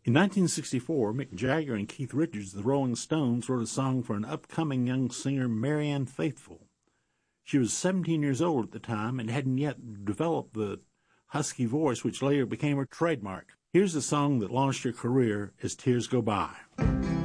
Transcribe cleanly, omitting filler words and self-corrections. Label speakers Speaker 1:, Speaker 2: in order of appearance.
Speaker 1: In 1964, Mick Jagger and Keith Richards, the Rolling Stones, wrote a song for an upcoming young singer, Marianne Faithfull. She was 17 years old at the time and hadn't yet developed the husky voice which later became her trademark. Here's the song that launched her career, As Tears Go By.